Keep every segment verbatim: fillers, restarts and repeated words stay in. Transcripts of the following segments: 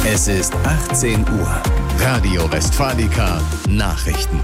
Es ist achtzehn Uhr. Radio Westfalica Nachrichten.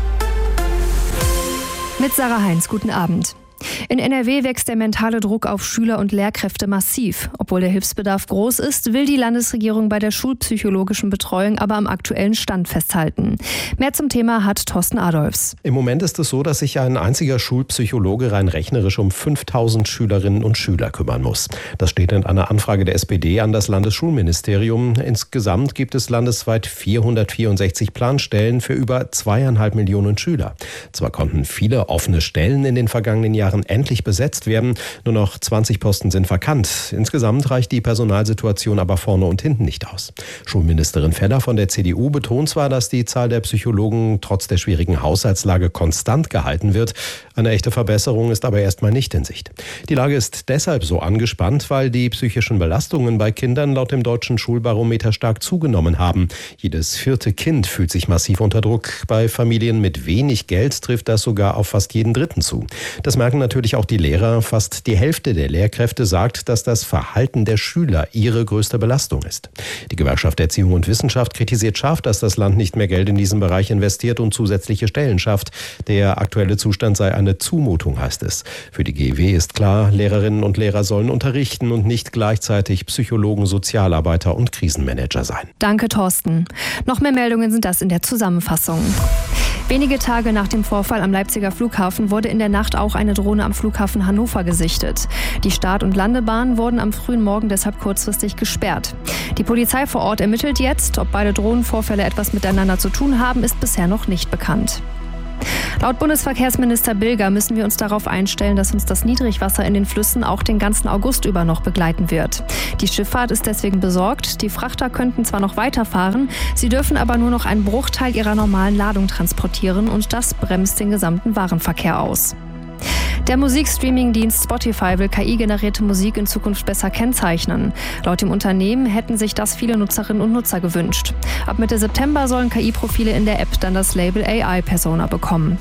Mit Sarah Heinz, guten Abend. In N R W wächst der mentale Druck auf Schüler und Lehrkräfte massiv. Obwohl der Hilfsbedarf groß ist, will die Landesregierung bei der schulpsychologischen Betreuung aber am aktuellen Stand festhalten. Mehr zum Thema hat Thorsten Adolfs. Im Moment ist es so, dass sich ein einziger Schulpsychologe rein rechnerisch um fünftausend Schülerinnen und Schüler kümmern muss. Das steht in einer Anfrage der S P D an das Landesschulministerium. Insgesamt gibt es landesweit vierhundertvierundsechzig Planstellen für über zweieinhalb Millionen Schüler. Zwar konnten viele offene Stellen in den vergangenen Jahren endlich besetzt werden. Nur noch zwanzig Posten sind vakant. Insgesamt reicht die Personalsituation aber vorne und hinten nicht aus. Schulministerin Feller von der C D U betont zwar, dass die Zahl der Psychologen trotz der schwierigen Haushaltslage konstant gehalten wird. Eine echte Verbesserung ist aber erstmal nicht in Sicht. Die Lage ist deshalb so angespannt, weil die psychischen Belastungen bei Kindern laut dem Deutschen Schulbarometer stark zugenommen haben. Jedes vierte Kind fühlt sich massiv unter Druck. Bei Familien mit wenig Geld trifft das sogar auf fast jeden Dritten zu. Das merken natürlich auch die Lehrer. Fast die Hälfte der Lehrkräfte sagt, dass das Verhalten der Schüler ihre größte Belastung ist. Die Gewerkschaft Erziehung und Wissenschaft kritisiert scharf, dass das Land nicht mehr Geld in diesen Bereich investiert und zusätzliche Stellen schafft. Der aktuelle Zustand sei eine Zumutung, heißt es. Für die G E W ist klar, Lehrerinnen und Lehrer sollen unterrichten und nicht gleichzeitig Psychologen, Sozialarbeiter und Krisenmanager sein. Danke, Thorsten. Noch mehr Meldungen sind das in der Zusammenfassung. Wenige Tage nach dem Vorfall am Leipziger Flughafen wurde in der Nacht auch eine Drohne am Flughafen Hannover gesichtet. Die Start- und Landebahnen wurden am frühen Morgen deshalb kurzfristig gesperrt. Die Polizei vor Ort ermittelt jetzt. Ob beide Drohnenvorfälle etwas miteinander zu tun haben, ist bisher noch nicht bekannt. Laut Bundesverkehrsminister Bilger müssen wir uns darauf einstellen, dass uns das Niedrigwasser in den Flüssen auch den ganzen August über noch begleiten wird. Die Schifffahrt ist deswegen besorgt. Die Frachter könnten zwar noch weiterfahren, sie dürfen aber nur noch einen Bruchteil ihrer normalen Ladung transportieren und das bremst den gesamten Warenverkehr aus. Der Musikstreaming-Dienst Spotify will K I-generierte Musik in Zukunft besser kennzeichnen. Laut dem Unternehmen hätten sich das viele Nutzerinnen und Nutzer gewünscht. Ab Mitte September sollen K I-Profile in der App dann das Label A I-Persona bekommen.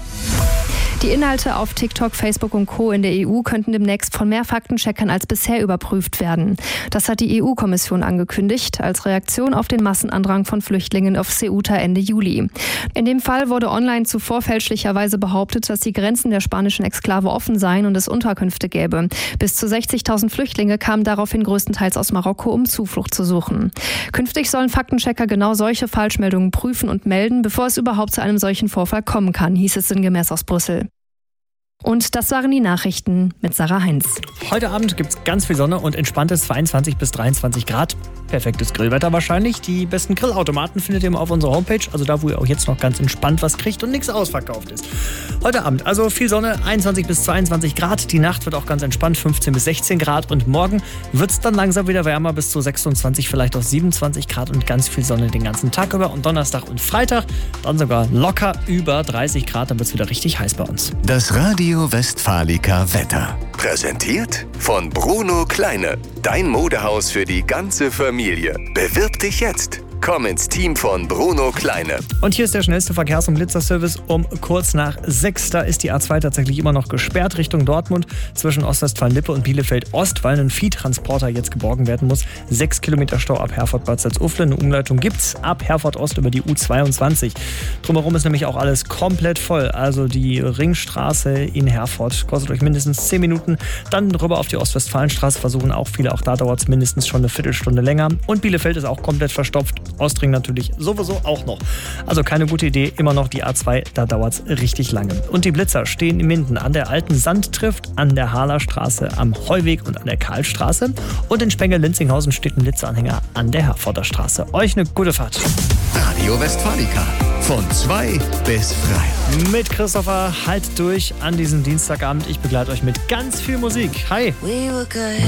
Die Inhalte auf TikTok, Facebook und Co. in der E U könnten demnächst von mehr Faktencheckern als bisher überprüft werden. Das hat die E U-Kommission angekündigt, als Reaktion auf den Massenandrang von Flüchtlingen auf Ceuta Ende Juli. In dem Fall wurde online zuvor fälschlicherweise behauptet, dass die Grenzen der spanischen Exklave offen seien und es Unterkünfte gäbe. Bis zu sechzigtausend Flüchtlinge kamen daraufhin größtenteils aus Marokko, um Zuflucht zu suchen. Künftig sollen Faktenchecker genau solche Falschmeldungen prüfen und melden, bevor es überhaupt zu einem solchen Vorfall kommen kann, hieß es sinngemäß aus Brüssel. Und das waren die Nachrichten mit Sarah Heinz. Heute Abend gibt es ganz viel Sonne und entspanntes zweiundzwanzig bis dreiundzwanzig Grad. Perfektes Grillwetter wahrscheinlich. Die besten Grillautomaten findet ihr auf unserer Homepage. Also da, wo ihr auch jetzt noch ganz entspannt was kriegt und nichts ausverkauft ist. Heute Abend also viel Sonne, einundzwanzig bis zweiundzwanzig Grad. Die Nacht wird auch ganz entspannt, fünfzehn bis sechzehn Grad. Und morgen wird es dann langsam wieder wärmer, bis zu sechsundzwanzig, vielleicht auch siebenundzwanzig Grad und ganz viel Sonne den ganzen Tag über. Und Donnerstag und Freitag dann sogar locker über dreißig Grad. Dann wird es wieder richtig heiß bei uns. Das Radio Westfalica Wetter. Präsentiert von Bruno Kleine. Dein Modehaus für die ganze Familie. Bewirb dich jetzt. Komm ins Team von Bruno Kleine. Und hier ist der schnellste Verkehrs- und Blitzerservice um kurz nach sechs. Da ist die A zwei tatsächlich immer noch gesperrt Richtung Dortmund zwischen Ostwestfalen-Lippe und Bielefeld-Ost, weil ein Viehtransporter jetzt geborgen werden muss. Sechs Kilometer Stau ab Herford-Bad Salzuflen. Eine Umleitung gibt's ab Herford-Ost über die U zweiundzwanzig. Drumherum ist nämlich auch alles komplett voll. Also die Ringstraße in Herford kostet euch mindestens zehn Minuten. Dann rüber auf die Ostwestfalenstraße versuchen auch viele. Auch da dauert es mindestens schon eine Viertelstunde länger. Und Bielefeld ist auch komplett verstopft. Ostring natürlich sowieso auch noch. Also keine gute Idee, immer noch die A zwei, da dauert es richtig lange. Und die Blitzer stehen in Minden an der alten Sandtrift, an der Harlerstraße, am Heuweg und an der Karlstraße. Und in Spengel-Linzinghausen steht ein Blitzeranhänger an der Herforder Straße. Euch eine gute Fahrt. Radio Westfalica. Von zwei bis drei. Mit Christopher, halt durch an diesem Dienstagabend. Ich begleite euch mit ganz viel Musik. Hi. We were good.